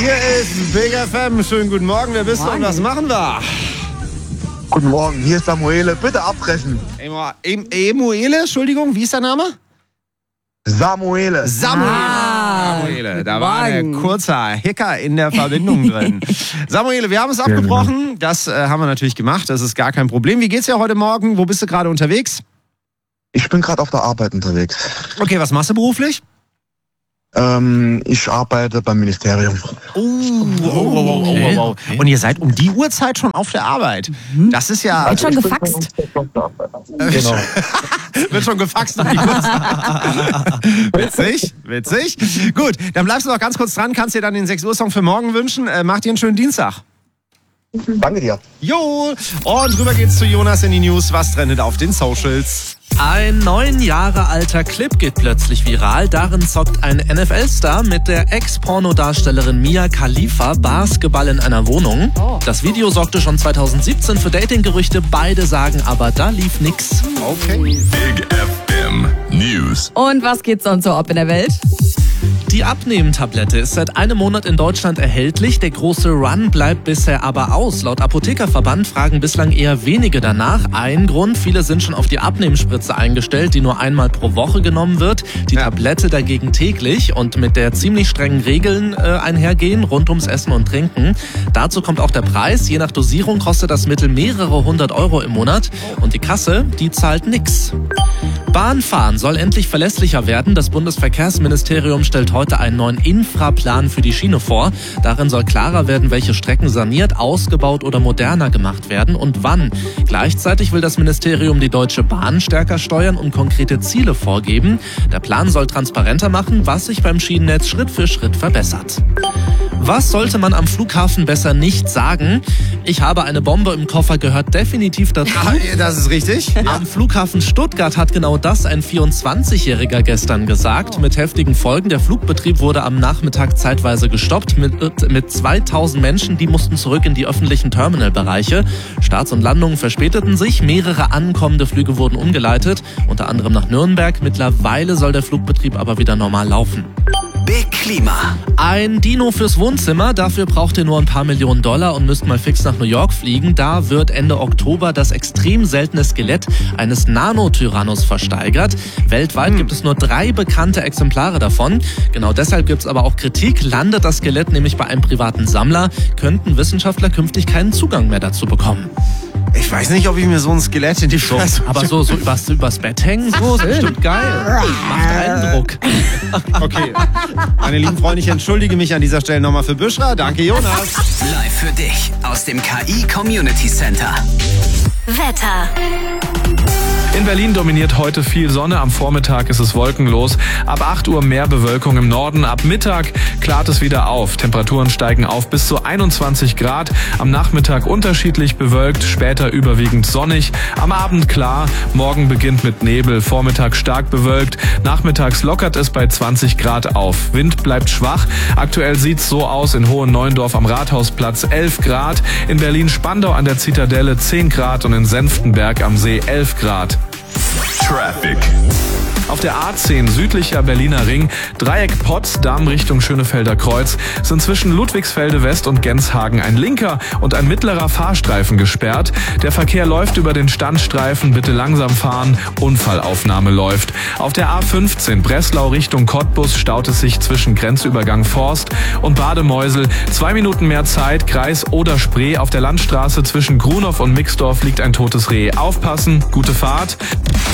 Hier ist Big FM. Schönen guten Morgen. Wer bist du und was machen wir? Guten Morgen, hier ist Samuele. Bitte abbrechen. Emuele, Entschuldigung, wie ist der Name? Samuele. Samuele. Da war ein kurzer Hicker in der Verbindung drin. Samuele, wir haben es abgebrochen. Das haben wir natürlich gemacht. Das ist gar kein Problem. Wie geht's dir heute Morgen? Wo bist du gerade unterwegs? Ich bin gerade auf der Arbeit unterwegs. Okay, was machst du beruflich? Ich arbeite beim Ministerium. Oh. Und ihr seid um die Uhrzeit schon auf der Arbeit. Das ist ja... Wird schon gefaxt? Genau. Wird schon gefaxt um die Uhrzeit. Witzig. Gut, dann bleibst du noch ganz kurz dran. Kannst dir dann den 6 Uhr Song für morgen wünschen. Mach dir einen schönen Dienstag. Danke dir. Jo, und rüber geht's zu Jonas in die News. Was trendet auf den Socials? Ein 9 Jahre alter Clip geht plötzlich viral. Darin zockt ein NFL-Star mit der Ex-Pornodarstellerin Mia Khalifa Basketball in einer Wohnung. Das Video sorgte schon 2017 für Dating-Gerüchte. Beide sagen aber, da lief nix. Okay. Big FM News. Und was geht sonst so ab in der Welt? Die Abnehmen-Tablette ist seit einem Monat in Deutschland erhältlich. Der große Run bleibt bisher aber aus. Laut Apothekerverband fragen bislang eher wenige danach. Ein Grund, viele sind schon auf die Abnehmspritze eingestellt, die nur einmal pro Woche genommen wird. Die Tablette dagegen täglich und mit der ziemlich strengen Regeln einhergehen, rund ums Essen und Trinken. Dazu kommt auch der Preis. Je nach Dosierung kostet das Mittel mehrere 100 € im Monat. Und die Kasse, die zahlt nix. Bahnfahren soll endlich verlässlicher werden. Das Bundesverkehrsministerium stellt heute einen neuen Infraplan für die Schiene vor. Darin soll klarer werden, welche Strecken saniert, ausgebaut oder moderner gemacht werden und wann. Gleichzeitig will das Ministerium die Deutsche Bahn stärker steuern und konkrete Ziele vorgeben. Der Plan soll transparenter machen, was sich beim Schienennetz Schritt für Schritt verbessert. Was sollte man am Flughafen besser nicht sagen? Ich habe eine Bombe im Koffer, gehört definitiv dazu. Das ist richtig. Am Flughafen Stuttgart hat genau das ein 24-Jähriger gestern gesagt. Mit heftigen Folgen. Der Flugbetrieb wurde am Nachmittag zeitweise gestoppt. Mit 2000 Menschen, die mussten zurück in die öffentlichen Terminalbereiche. Starts und Landungen verspäteten sich. Mehrere ankommende Flüge wurden umgeleitet. Unter anderem nach Nürnberg. Mittlerweile soll der Flugbetrieb aber wieder normal laufen. Big Klima. Ein Dino fürs Wohnzimmer, dafür braucht ihr nur ein paar Millionen $ und müsst mal fix nach New York fliegen. Da wird Ende Oktober das extrem seltene Skelett eines Nanotyrannos versteigert. Weltweit gibt es nur 3 bekannte Exemplare davon. Genau deshalb gibt es aber auch Kritik. Landet das Skelett nämlich bei einem privaten Sammler, könnten Wissenschaftler künftig keinen Zugang mehr dazu bekommen. Ich weiß nicht, ob ich mir so ein Skelett in die Fresse... Aber so übers Bett hängen, so ist bestimmt geil. Macht Eindruck. Okay. Meine lieben Freunde, ich entschuldige mich an dieser Stelle nochmal für Büschra. Danke, Jonas. Live für dich aus dem KI Community Center. Wetter. In Berlin dominiert heute viel Sonne, am Vormittag ist es wolkenlos. Ab 8 Uhr mehr Bewölkung im Norden, ab Mittag klart es wieder auf. Temperaturen steigen auf bis zu 21 Grad. Am Nachmittag unterschiedlich bewölkt, später überwiegend sonnig. Am Abend klar, morgen beginnt mit Nebel, Vormittag stark bewölkt. Nachmittags lockert es bei 20 Grad auf. Wind bleibt schwach. Aktuell sieht's so aus: in Hohenneuendorf am Rathausplatz 11 Grad, in Berlin-Spandau an der Zitadelle 10 Grad und in Senftenberg am See 11 Grad. Traffic. Auf der A10 südlicher Berliner Ring, Dreieck Potsdam Richtung Schönefelder Kreuz, sind zwischen Ludwigsfelde West und Genshagen ein linker und ein mittlerer Fahrstreifen gesperrt. Der Verkehr läuft über den Standstreifen, bitte langsam fahren, Unfallaufnahme läuft. Auf der A15 Breslau Richtung Cottbus staut es sich zwischen Grenzübergang Forst und Bademeusel. 2 Minuten mehr Zeit, Kreis oder Spree. Auf der Landstraße zwischen Grunhoff und Mixdorf liegt ein totes Reh. Aufpassen, gute Fahrt.